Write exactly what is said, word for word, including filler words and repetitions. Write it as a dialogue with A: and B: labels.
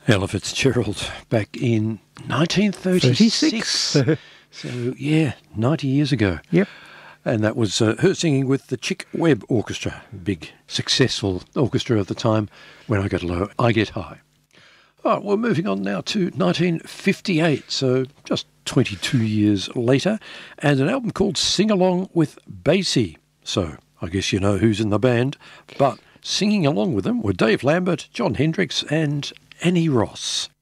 A: Ella Fitzgerald back in nineteen thirty-six.
B: thirty-six.
A: So, yeah, ninety years ago.
B: Yep.
A: And that was uh, her singing with the Chick Webb Orchestra, big successful orchestra at the time. When I get low, I get high. All right, well, moving on now to nineteen fifty-eight, so just twenty-two years later, and an album called Sing Along with Basie. So I guess you know who's in the band, but singing along with them were Dave Lambert, Jon Hendricks and Annie Ross.